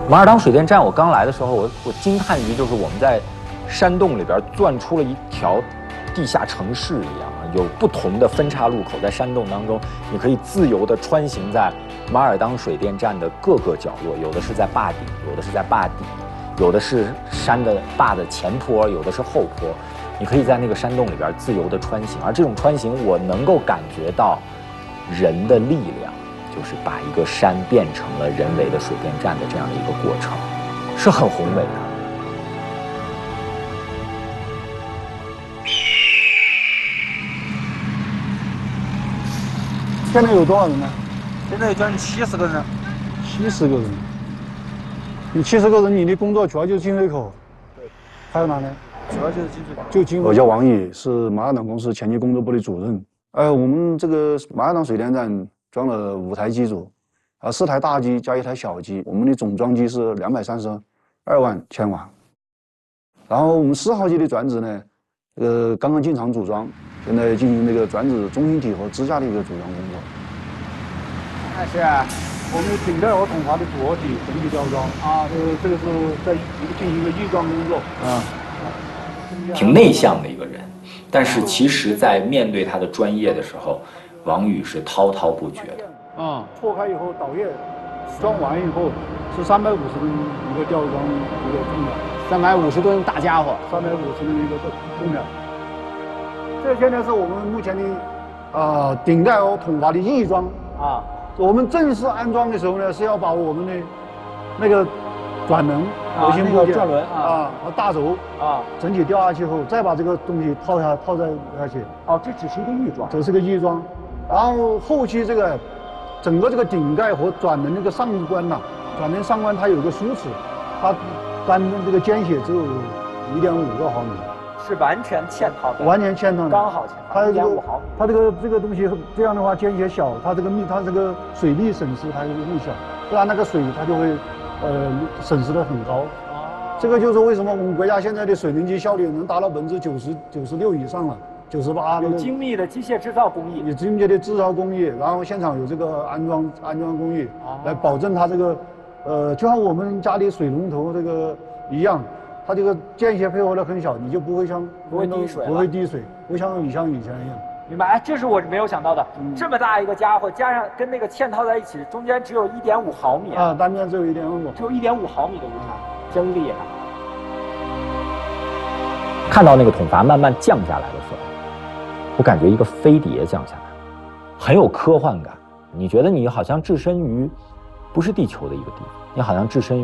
马尔当水电站，我刚来的时候，我惊叹于就是我们在山洞里边钻出了一条地下城市一样啊，有不同的分岔路口在山洞当中，你可以自由地穿行在马尔当水电站的各个角落，有的是在坝顶，有的是在坝底，有的是山的坝的前坡，有的是后坡，你可以在那个山洞里边自由地穿行，而这种穿行我能够感觉到人的力量。就是把一个山变成了人为的水电站的这样的一个过程，是很宏伟的。 现在有多少人呢？ 现在将近70个人。 70个人。你70个人，你的工作主要就是进水口，对，还有哪呢？ 主要就是进水口。 就进。我叫王宇，是马尔当公司前期工作部的主任。我们这个马尔当水电站装了5台机组，4台大机加1台小机，我们的总装机是232万千瓦。然后我们4号机的转子呢，刚刚进场组装，现在进行那个转子中心体和支架的一个组装工作。 那是我们顶盖和筒阀的主合体整体吊装啊，这个是在进行一个预装工作啊。 挺内向的一个人，但是其实在面对他的专业的时候，王宇是滔滔不绝的。 啊，错开以后导液，装完以后是350吨一个吊装一个重量 ，350吨大家伙 ，350吨一个重量。这现在是我们目前的顶盖和筒阀的预装啊。我们正式安装的时候呢，是要把我们的那个转轮、核心部件、 转轮和大轴整体吊下去后，再把这个东西套在下去。 哦，这只是一个预装， 这是个预装。然后后期这个整个这个顶盖和转轮这个上关呐，转轮上关它有一个梳齿，它单这个间隙只有1.5个毫米。 是完全嵌套的， 完全嵌套的， 刚好嵌套。它1.5毫米。 它这个东西这样的话间隙小，它这个水力损失它就会小，不然那个水它就会损失的很高。这个就是为什么我们国家现在的水轮机效率能达到90%、96%以上了，98%。 有精密的机械制造工艺， 有精密的制造工艺，然后现场有这个安装工艺，来保证它这个就像我们家里水龙头这个一样。它这个间歇配合的很小，你就不会滴水，不像以前一样。 明白？哎，这是我没有想到的。这么大一个家伙，加上跟那个嵌套在一起，中间只有1.5毫米啊，单边只有1.5， 只有1.5毫米的误差，真厉害。 看到那个筒阀慢慢降下来的时候，我感觉一个飞碟降下来，很有科幻感。你觉得你好像置身于不是地球的一个地方，你好像置身于